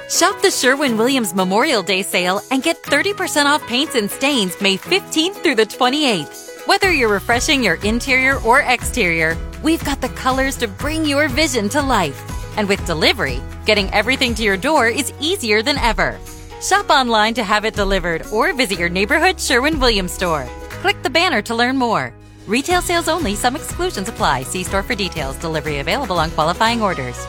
Shop the Sherwin-Williams Memorial Day sale and get 30% off paints and stains May 15th through the 28th. Whether you're refreshing your interior or exterior, we've got the colors to bring your vision to life. And with delivery, getting everything to your door is easier than ever. Shop online to have it delivered or visit your neighborhood Sherwin-Williams store. Click the banner to learn more. Retail sales only. Some exclusions apply. See store for details. Delivery available on qualifying orders.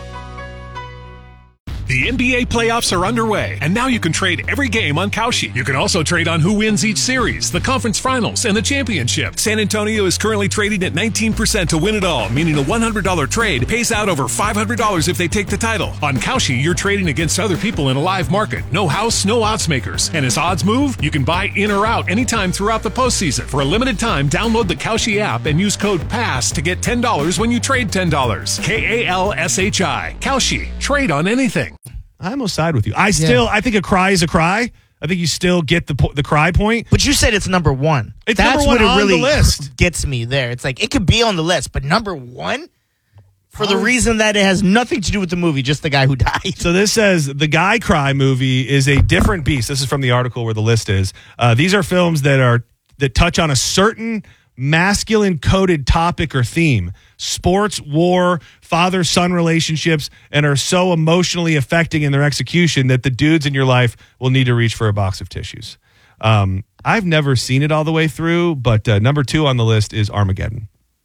The NBA playoffs are underway, and now you can trade every game on Kalshi. You can also trade on who wins each series, the conference finals, and the championship. San Antonio is currently trading at 19% to win it all, meaning a $100 trade pays out over $500 if they take the title. On Kalshi, you're trading against other people in a live market. No house, no odds makers. And as odds move, you can buy in or out anytime throughout the postseason. For a limited time, download the Kalshi app and use code PASS to get $10 when you trade $10. Kalshi. Kalshi. Trade on anything. I almost side with you. I think a cry is a cry. I think you still get the cry point. But you said it's number one. It's That's number one what it on really the list. Gets me there. It's like it could be on the list, but number one for the reason that it has nothing to do with the movie, just the guy who died. So this says the Guy Cry movie is a different beast. This is from the article where the list is. These are films that touch on a certain masculine coded topic or theme. Sports, war, father-son relationships, and are so emotionally affecting in their execution that the dudes in your life will need to reach for a box of tissues. I've never seen it all the way through, but number 2 on the list is Armageddon.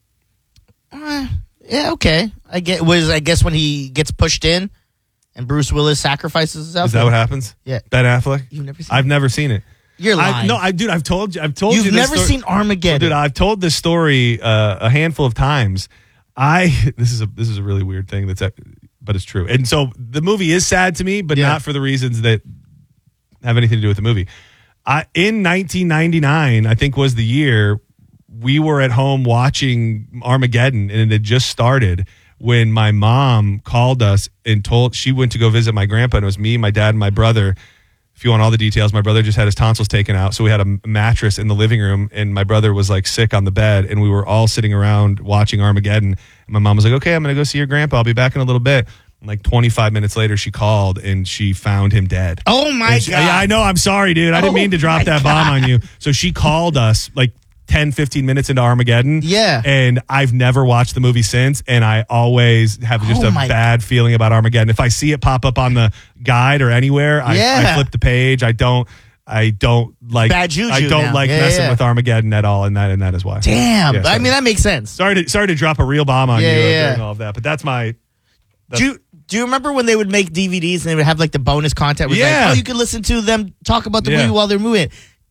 Yeah, okay. I guess when he gets pushed in and Bruce Willis sacrifices himself. Is that what happens? Yeah. Ben Affleck? You've never seen I've never seen it. You're lying. I've told you. You've this never story. seen Armageddon. Dude, I've told this story a handful of times. This is a really weird thing but it's true. And so the movie is sad to me, but not for the reasons that have anything to do with the movie. In 1999, I think was the year we were at home watching Armageddon, and it had just started when my mom called us and she went to go visit my grandpa, and it was me, my dad, and my brother. If you want all the details, my brother just had his tonsils taken out. So we had a mattress in the living room, and my brother was like sick on the bed, and we were all sitting around watching Armageddon. And my mom was like, okay, I'm going to go see your grandpa. I'll be back in a little bit. And like 25 minutes later, she called, and she found him dead. Oh, my God. Yeah, I know. I'm sorry, dude. I didn't mean to drop that bomb on you. So she called us like 10, 15 minutes into Armageddon. Yeah. And I've never watched the movie since, and I always have just a bad feeling about Armageddon. If I see it pop up on the guide or anywhere, I flip the page. I don't like bad juju. I don't like messing with Armageddon at all, and that is why. Damn. I mean, that makes sense. Sorry to drop a real bomb on you during all of that, but that's my. Do you remember when they would make DVDs and they would have like the bonus content? Where like, you could listen to them talk about the movie while they're moving.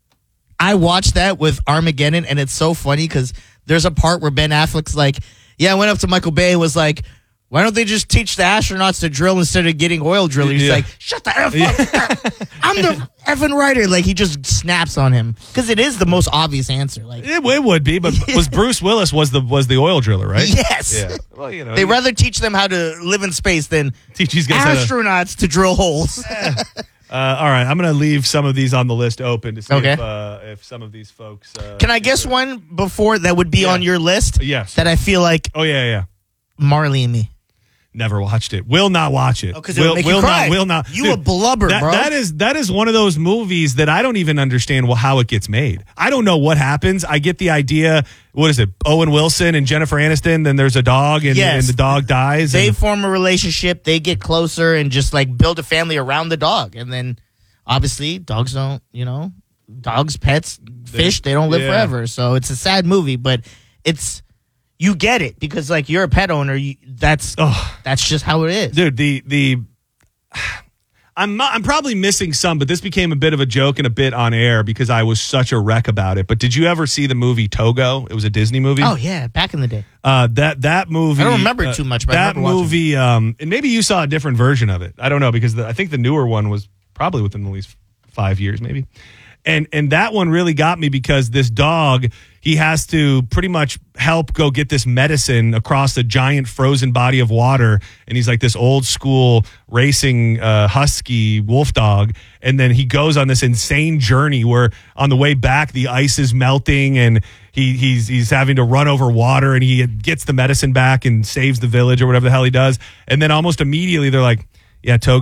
I watched that with Armageddon, and it's so funny because there's a part where Ben Affleck's like, I went up to Michael Bay and was like, why don't they just teach the astronauts to drill instead of getting oil drilling? He's like, shut the F up. I'm the effing writer. Like, he just snaps on him because it is the most obvious answer. Like it would be, but was Bruce Willis was the oil driller, right? Yes. Yeah. Well, they rather teach them how to live in space than teach these guys astronauts to drill holes. All right, I'm going to leave some of these on the list open to see if some of these folks... Can I guess one before that would be on your list? Yes. That I feel like... Oh, yeah. Marley and Me. Never watched it. Will not watch it. Because it'll make you cry. Will not. You a blubber, bro. That is one of those movies that I don't even understand how it gets made. I don't know what happens. I get the idea. What is it? Owen Wilson and Jennifer Aniston. Then there's a dog, and the dog dies. They form a relationship. They get closer and just like build a family around the dog. And then obviously dogs don't, dogs, pets, fish, they don't live forever. So it's a sad movie, but it's... You get it because, like, you're a pet owner. That's just how it is, dude. I'm probably missing some, but this became a bit of a joke and a bit on air because I was such a wreck about it. But did you ever see the movie Togo? It was a Disney movie. Oh yeah, back in the day. That movie. I don't remember too much. But that movie, and maybe you saw a different version of it. I don't know because I think the newer one was probably within at least 5 years, maybe. And that one really got me because this dog, he has to pretty much help go get this medicine across a giant frozen body of water. And he's like this old school racing husky wolf dog. And then he goes on this insane journey where on the way back, the ice is melting and he's having to run over water and he gets the medicine back and saves the village or whatever the hell he does. And then almost immediately they're like, yeah, Togo